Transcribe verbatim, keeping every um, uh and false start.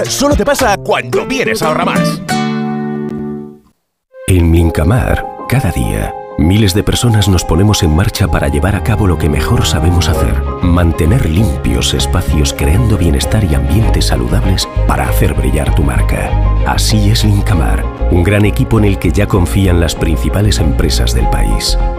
Solo te pasa cuando vienes a Ahorramás. En Mincamar, cada día, miles de personas nos ponemos en marcha para llevar a cabo lo que mejor sabemos hacer: mantener limpios espacios, creando bienestar y ambientes saludables para hacer brillar tu marca. Así es Mincamar, un gran equipo en el que ya confían las principales empresas del país.